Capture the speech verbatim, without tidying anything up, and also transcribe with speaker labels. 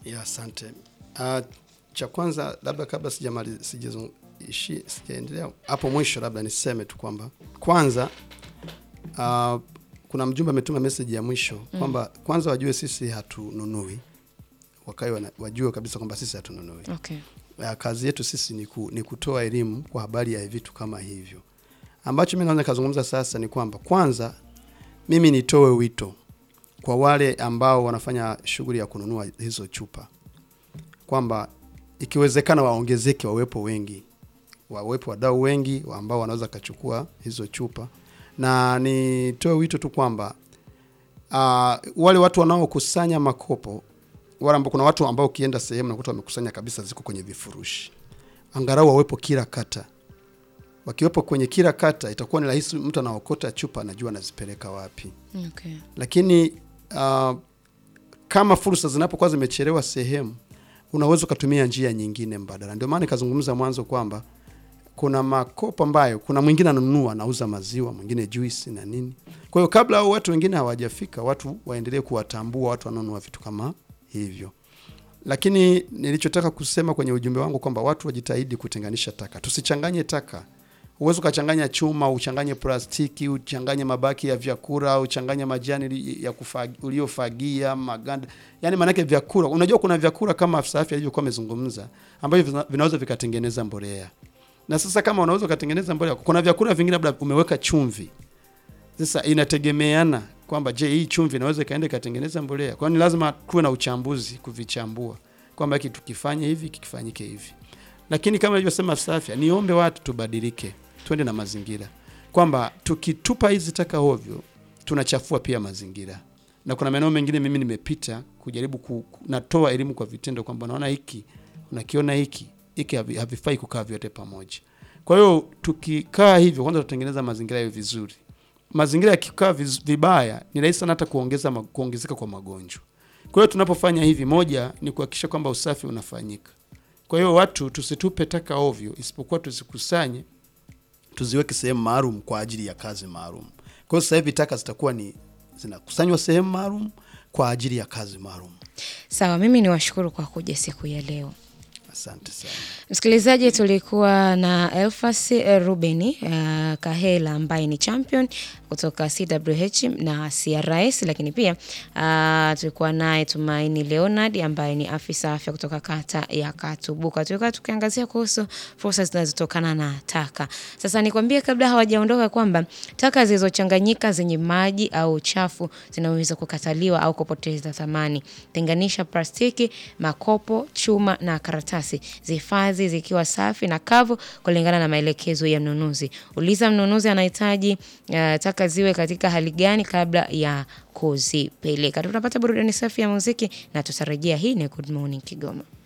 Speaker 1: Ya, asante. Uh, cha kwanza labda kabla sijamaliza sijaishi sijaendelea hapo mwisho, labda niseme tu kwamba kwanza uh, kuna mjumbe ametuma message ya mwisho kwamba mm. kwanza wajue sisi hatununui. Wakai wajue kabisa kwamba sisi hatununui.
Speaker 2: Okay.
Speaker 1: Uh, kazi yetu sisi ni, ku, ni kutoa elimu kwa habari ya vitu kama hivyo. Ambacho mimi naanza kuzungumza sasa ni kwamba kwanza mimi nitoe wito kwa wale ambao wanafanya shughuli ya kununua hizo chupa, kwamba ikiwezekana waongezeke, wawepo wengi, wawepo wadau wengi ambao wanaweza kachukua hizo chupa. Na nitoe wito tu kwamba uh, wale watu wanaokusanya makopo, wale ambao kuna watu ambao kienda sehemu na kuta wamekusanya kabisa ziko kwenye vifurushi, angalau wawepo kila kata. Wakiwepo kwenye kila kata itakuwa ni rahisi, mtu anaokota chupa anajua anazipeleka wapi.
Speaker 2: Okay.
Speaker 1: Lakini uh, kama fursa zinapokuwa zimechelewa sehemu, unaweza kutumia njia nyingine mbadala. Ndio maana nikazungumza mwanzo kwamba kuna makopo ambayo kuna mwingine ananunua anauza maziwa, mwingine juice na nini. Kwa hiyo kabla hao watu wengine hawajafika, watu waendelee kuwatambua watu wananunua vitu kama hivyo. Lakini nilichotaka kusema kwenye ujumbe wangu kwamba watu wajitahidi kutenganisha taka. Tusichanganye taka. Uwezo ukachanganya chuma, uchanganye plastiki, uchanganye mabaki ya vyakula, uchanganye majani ya kufagia uliofagia, maganda. Yaani maana yake vyakula, unajua kuna vyakula kama afisa afya alivyokuwa amezungumza ambavyo vinaweza vikatengeneza mbolea. Na sasa kama unaweza kutengeneza mbolea, kuna vyakula vingine labda umeweka chumvi. Sasa inategemeana kwamba je, hii chumvi inaweza kaenda katengeneza mbolea. Kwa hiyo ni lazima kuwe na uchambuzi kuvichambua kwamba hiki tukifanye hivi kikifanyike hivi. Lakini kama nilivyosema afisa afya, niombe watu tubadilike, twende na mazingira. Kwamba tukitupa hizi taka ovyo, tunachafua pia mazingira. Na kuna maeneo mengine mimi nimepita kujaribu ku, natoa elimu kwa vitendo kwamba naona hiki, unakiona hiki, hiki havifai kukaa vyote pamoja. Kwa hiyo tukikaa hivyo, kwanza tutengeneza mazingira yawe vizuri. Mazingira yakikaa vibaya, ni rahisi sana hata kuongeza kuongezeka kwa magonjwa. Kwa hiyo tunapofanya hivi, moja ni kuhakikisha kwamba usafi unafanyika. Kwa hiyo watu tusitupe taka ovyo, isipokuwa tuzikusanye, tuziweke sehemu maalum kwa ajili ya kazi maalum. Kwa hiyo sasa hivi taka zitakuwa ni zinakusanywa sehemu maalum kwa ajili ya kazi maalum.
Speaker 2: Sawa, mimi niwashukuru kwa kuja siku ya leo.
Speaker 1: Asante sana. Msikilizaji,
Speaker 2: tulikuwa na Elfas Rubeni uh, Kahela ambaye ni champion kutoka C W H na C R S, lakini pia uh, tulikuwa naye Tumaini Leonard ambaye ni afisa afya kutoka kata ya Katubuka. Tulikuwa tukiangazia kuhusu fursa zinazotokana na taka. Sasa nikwambie kabla hawajaondoka kwamba taka zilizochanganyika zenye maji au chafu zinaweza kukataliwa au kupoteza thamani. Tenganisha plastiki, makopo, chuma na karatasi. Zihifadhi zikiwa safi na kavu kulingana na maelekezo ya mnunuzi. Uliza mnunuzi anahitaji uh, taka ziwe katika hali gani kabla ya kuzipeleka. Tunapata burudani safi ya muziki na tutarejea. Hii ni Good Morning Kigoma.